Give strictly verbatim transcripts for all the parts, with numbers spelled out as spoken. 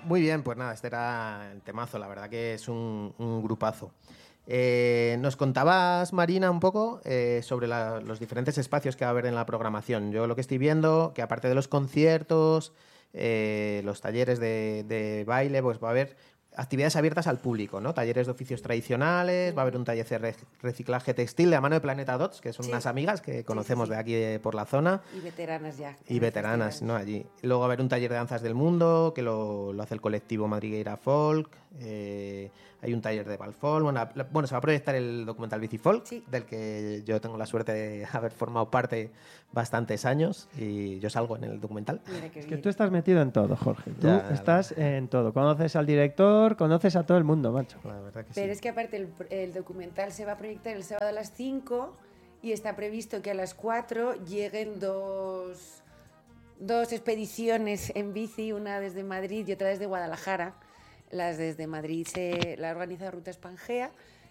Muy bien, pues nada, este era el temazo, la verdad que es un, un grupazo. Eh, nos contabas, Marina, un poco eh, sobre la, los diferentes espacios que va a haber en la programación. Yo lo que estoy viendo, que aparte de los conciertos, eh, los talleres de, de baile, pues va a haber actividades abiertas al público, ¿no? Talleres de oficios tradicionales, va a haber un taller de reciclaje textil de la mano de Planeta Dots, que son sí. unas amigas que conocemos sí, sí, sí. de aquí de, por la zona. Y veteranas ya. Y veteranas, ¿no? Allí. Luego va a haber un taller de danzas del mundo, que lo, lo hace el colectivo Madrigueira Folk. Eh, hay un taller de Balfolk. Bueno, la, bueno, se va a proyectar el documental Bicifolk, sí. del que yo tengo la suerte de haber formado parte bastantes años y yo salgo en el documental. Mira que es que tú estás metido en todo, Jorge. Tú ya, estás ya. en todo. Conoces al director, conoces a todo el mundo, macho. La verdad que Pero sí. es que aparte el, el documental se va a proyectar el sábado a las cinco y está previsto que a las cuatro lleguen dos, dos expediciones en bici, una desde Madrid y otra desde Guadalajara. Las desde Madrid se la organiza Rutas Pangea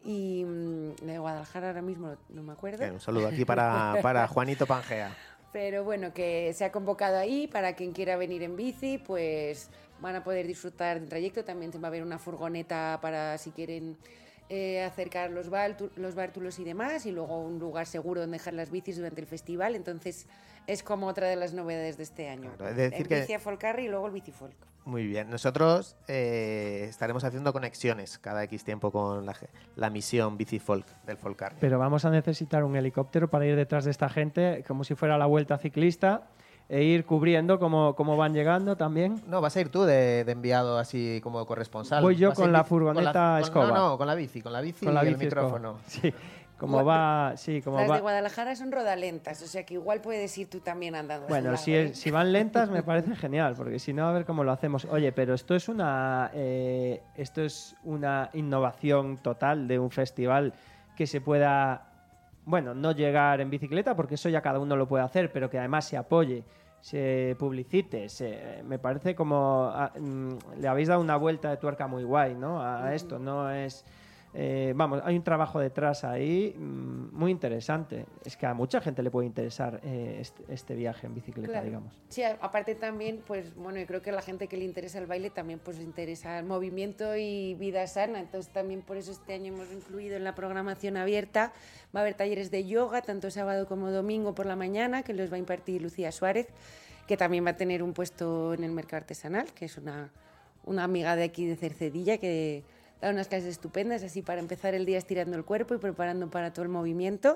y la de Guadalajara ahora mismo no, no me acuerdo. Bien, un saludo aquí para, para Juanito Pangea. Pero bueno, que se ha convocado ahí para quien quiera venir en bici, pues van a poder disfrutar del trayecto. También va a haber una furgoneta para si quieren eh, acercar los, baltu- los bártulos y demás, y luego un lugar seguro donde dejar las bicis durante el festival. Entonces es como otra de las novedades de este año. Claro, es decir el que... bici a Folcarri y luego el Bicifolk. Muy bien. Nosotros eh, estaremos haciendo conexiones cada X tiempo con la, la misión Bicifolk del Folcarri. Pero vamos a necesitar un helicóptero para ir detrás de esta gente, como si fuera la vuelta ciclista, e ir cubriendo cómo, cómo van llegando también. No, vas a ir tú de, de enviado así como corresponsal. Voy yo vas con la furgoneta con la, escoba. Con, no, no, con la bici, con la bici con la y bici el micrófono. Sí. Como va, sí, como Las va. de Guadalajara son rodalentas, o sea que igual puedes ir tú también andando. Bueno, si, lado, ¿eh? si van lentas me parece genial, porque si no, a ver cómo lo hacemos. Oye, pero esto es una, eh, esto es una innovación total de un festival que se pueda, bueno, no llegar en bicicleta, porque eso ya cada uno lo puede hacer, pero que además se apoye, se publicite, se, me parece como a, mm, le habéis dado una vuelta de tuerca muy guay, ¿no? A, a esto, no es... Eh, vamos, hay un trabajo detrás ahí mmm, muy interesante. Es que a mucha gente le puede interesar eh, este, este viaje en bicicleta, claro. digamos. Sí, aparte también, pues bueno, yo creo que a la gente que le interesa el baile también pues le interesa el movimiento y vida sana. Entonces también por eso este año hemos incluido en la programación abierta. Va a haber talleres de yoga, tanto sábado como domingo por la mañana, que los va a impartir Lucía Suárez, que también va a tener un puesto en el mercado artesanal, que es una, una amiga de aquí de Cercedilla que... da unas clases estupendas, así para empezar el día estirando el cuerpo y preparando para todo el movimiento.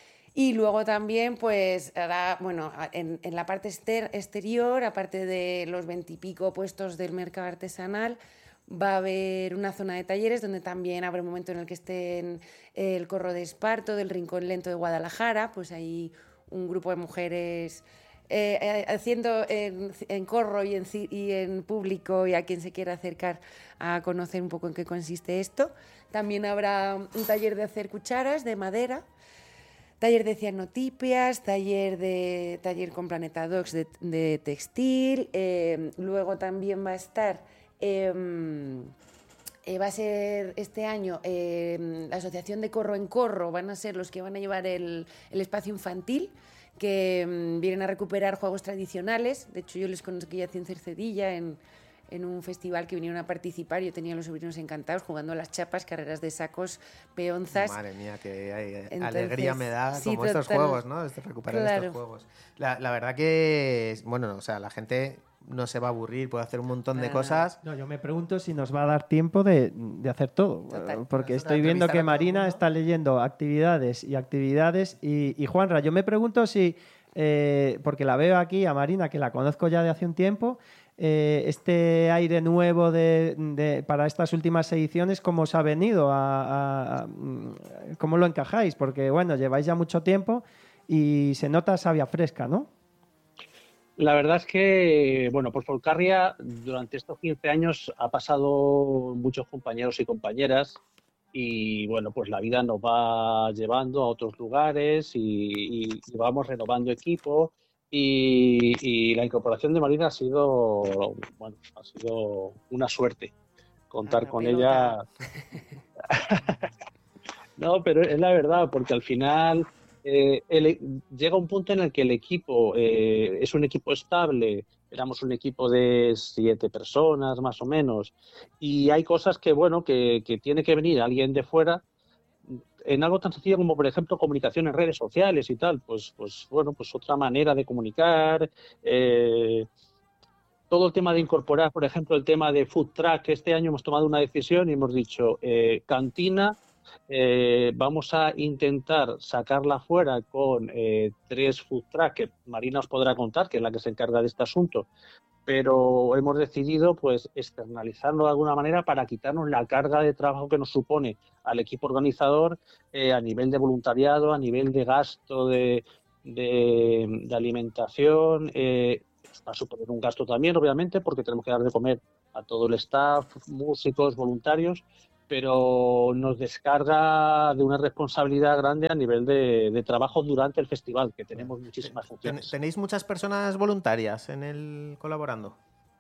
Y luego también, pues, hará, bueno, en, en la parte exter- exterior, aparte de los veintipico puestos del mercado artesanal, va a haber una zona de talleres donde también habrá un momento en el que estén el Corro de Esparto, del Rincón Lento de Guadalajara, pues hay un grupo de mujeres... Eh, haciendo en, en corro y en, y en público y a quien se quiera acercar a conocer un poco en qué consiste esto. También habrá un taller de hacer cucharas de madera, taller de cianotipias, taller, de, taller con Planeta Docs de, de textil. Eh, luego también va a estar... Eh, Eh, va a ser este año eh, la Asociación de Corro en Corro, van a ser los que van a llevar el, el espacio infantil, que um, vienen a recuperar juegos tradicionales. De hecho, yo les conocí aquí en Cercedilla, en, en un festival que vinieron a participar. Yo tenía a los sobrinos encantados jugando a las chapas, carreras de sacos, peonzas. Madre mía, qué Entonces, alegría me da sí, como total, estos juegos, ¿no? Este, recuperar claro. estos juegos. La, la verdad que, bueno, o sea, la gente no se va a aburrir, puede hacer un montón de Ah. cosas. No, yo me pregunto si nos va a dar tiempo de, de hacer todo. Total. Porque Nosotros estoy viendo que Marina mundo. está leyendo actividades y actividades. Y, y Juanra, yo me pregunto si, eh, porque la veo aquí a Marina, que la conozco ya de hace un tiempo, eh, este aire nuevo de, de, para estas últimas ediciones, ¿cómo os ha venido? A, a, a, ¿Cómo lo encajáis? Porque, bueno, lleváis ya mucho tiempo y se nota savia fresca, ¿no? La verdad es que, bueno, por Folcarria durante estos quince años ha pasado muchos compañeros y compañeras y, bueno, pues la vida nos va llevando a otros lugares y, y, y vamos renovando equipo y, y la incorporación de Marina ha sido, bueno, ha sido una suerte contar Ah, con pelota. ella. No, pero es la verdad, porque al final... Eh, el, llega un punto en el que el equipo eh, es un equipo estable, éramos un equipo de siete personas más o menos, y hay cosas que, bueno, que, que tiene que venir alguien de fuera en algo tan sencillo como, por ejemplo, comunicación en redes sociales y tal, pues, pues bueno, pues otra manera de comunicar, eh, todo el tema de incorporar, por ejemplo, el tema de food truck. Este año hemos tomado una decisión y hemos dicho, eh, cantina, eh, vamos a intentar sacarla fuera con eh, tres food truck, que Marina os podrá contar, que es la que se encarga de este asunto, pero hemos decidido pues externalizarlo de alguna manera para quitarnos la carga de trabajo que nos supone al equipo organizador eh, a nivel de voluntariado, a nivel de gasto de, de, de alimentación. Eh, va a suponer un gasto también, obviamente, porque tenemos que dar de comer a todo el staff, músicos, voluntarios, pero nos descarga de una responsabilidad grande a nivel de, de trabajo durante el festival, que tenemos muchísimas funciones. ¿Tenéis muchas personas voluntarias en el colaborando?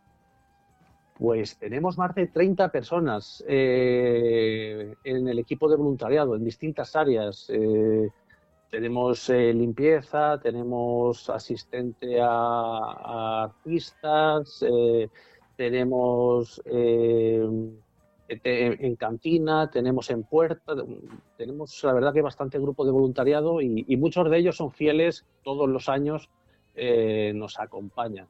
Pues tenemos más de treinta personas eh, en el equipo de voluntariado, en distintas áreas. Eh, tenemos eh, limpieza, tenemos asistente a, a artistas, eh, tenemos... Eh, en cantina, tenemos en puerta, tenemos la verdad que bastante grupo de voluntariado y, y muchos de ellos son fieles, todos los años eh, nos acompañan.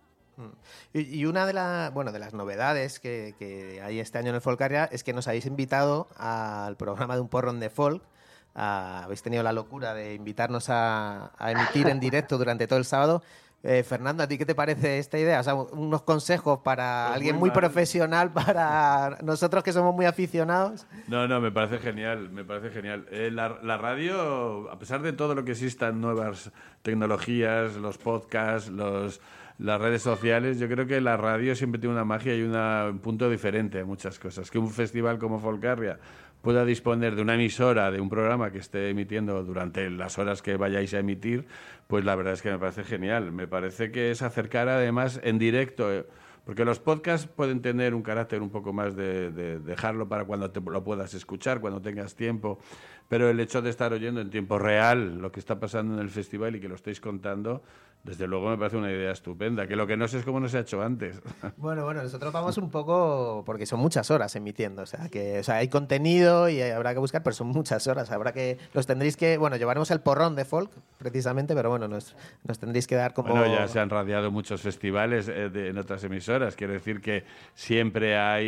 Y, y una de, la, bueno, de las novedades que, que hay este año en el Folcaria es que nos habéis invitado al programa de Un Porrón de Folk. A, habéis tenido la locura de invitarnos a, a emitir en directo durante todo el sábado. Eh, Fernando, ¿a ti qué te parece esta idea? O sea, unos consejos para pues alguien muy, muy profesional, para nosotros que somos muy aficionados. No, no, me parece genial, me parece genial. Eh, la, la radio, a pesar de todo lo que existan, nuevas tecnologías, los podcasts, los, las redes sociales, yo creo que la radio siempre tiene una magia y una, un punto diferente a muchas cosas. Que un festival como Folcarria pueda disponer de una emisora, de un programa que esté emitiendo durante las horas que vayáis a emitir, pues la verdad es que me parece genial. Me parece que es acercar además en directo, eh, porque los podcasts pueden tener un carácter un poco más de, de dejarlo para cuando te lo puedas escuchar, cuando tengas tiempo, pero el hecho de estar oyendo en tiempo real lo que está pasando en el festival y que lo estéis contando, desde luego me parece una idea estupenda, que lo que no sé es cómo no se ha hecho antes. Bueno, bueno, nosotros vamos un poco, porque son muchas horas emitiendo, o sea, que o sea, hay contenido y habrá que buscar, pero son muchas horas, habrá que, los tendréis que, bueno, llevaremos el porrón de folk, precisamente, pero bueno, nos, nos tendréis que dar como... Bueno, ya se han radiado muchos festivales eh, de, en otras emisoras, quiero decir que siempre hay,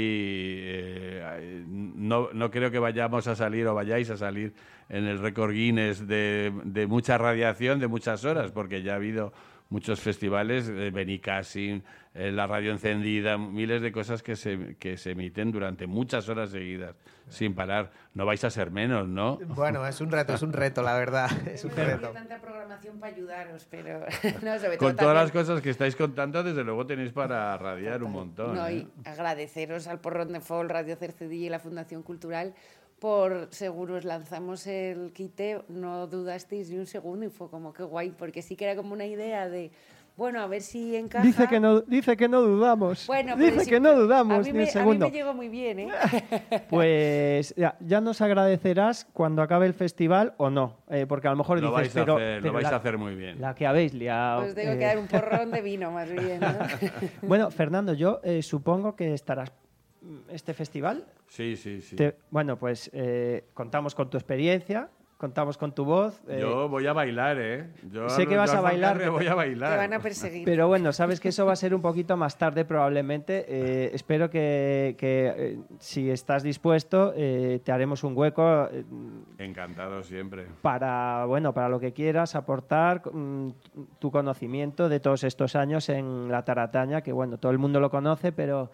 eh, hay no, no creo que vayamos a salir o vayáis a salir en el récord Guinness de, de mucha radiación, de muchas horas, porque ya ha habido muchos festivales, eh, Benicassim, eh, la radio encendida, miles de cosas que se, que se emiten durante muchas horas seguidas, sin parar. No vais a ser menos, ¿no? Bueno, es un reto, es un reto, la verdad. Es un reto. Hay tanta programación para ayudaros, pero... no, sobre Con todo todas también... las cosas que estáis contando, desde luego tenéis para radiar un montón. No, ¿eh? y agradeceros al Porrón de Folk, Radio Cercedilla y la Fundación Cultural por seguro os lanzamos el quite, no dudasteis ni un segundo y fue como que guay, porque sí que era como una idea de, bueno, a ver si encaja. Dice que no, dice que no dudamos. Bueno, dice si, que no dudamos a mí ni me, un segundo. A mí me llegó muy bien, ¿eh? Pues ya, ya nos agradecerás cuando acabe el festival o no, eh, porque a lo mejor lo dices, vais, pero, a, hacer, pero lo vais la, a hacer muy bien. La que habéis liado. Pues tengo eh. que dar un porrón de vino más bien, ¿no? Bueno, Fernando, yo eh, supongo que estarás este festival. Sí, sí, sí. Te, bueno, pues eh, contamos con tu experiencia, contamos con tu voz. Eh, yo voy a bailar, ¿eh? Yo sé que vas a bailar. Pero voy a bailar. Te van a perseguir. Pero bueno, sabes que eso va a ser un poquito más tarde probablemente. Eh, espero que, que eh, si estás dispuesto, eh, te haremos un hueco. Eh, Encantado siempre. Para, bueno, para lo que quieras aportar mm, tu conocimiento de todos estos años en la tarataña, que bueno, todo el mundo lo conoce, pero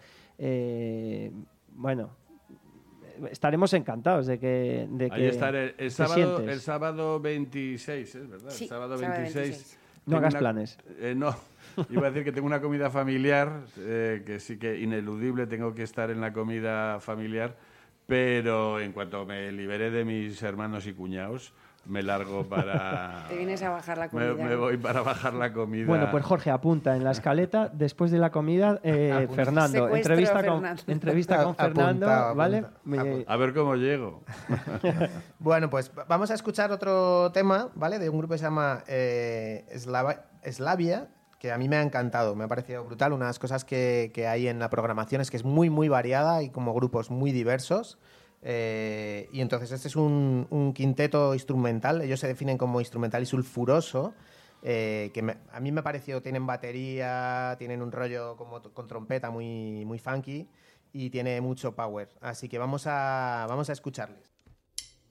eh, bueno, estaremos encantados de que... De Ahí que estaré el sábado, el sábado veintiséis, ¿es verdad? Sí, el sábado sábado veintiséis. veintiséis. No hagas una, planes. Eh, no, iba a decir que tengo una comida familiar, eh, que sí que ineludible tengo que estar en la comida familiar, pero en cuanto me libere de mis hermanos y cuñados, me largo para... Te vienes a bajar la comida. Me, me voy para bajar la comida. Bueno, pues Jorge, apunta en la escaleta, después de la comida, eh, Fernando, Secuestro entrevista, a con, Fernando. entrevista con Fernando, Apunta, apunta, ¿vale? apunta. Me- A ver cómo llego. Bueno, pues vamos a escuchar otro tema, ¿vale? De un grupo que se llama eh, Slava- Slavia, que a mí me ha encantado, me ha parecido brutal. Una de las cosas que, que hay en la programación es que es muy, muy variada y como grupos muy diversos. Eh, y entonces este es un, un quinteto instrumental, ellos se definen como instrumental y sulfuroso, eh, que me, a mí me pareció, tienen batería, tienen un rollo como con trompeta muy, muy funky y tiene mucho power. Así que vamos a, vamos a escucharles.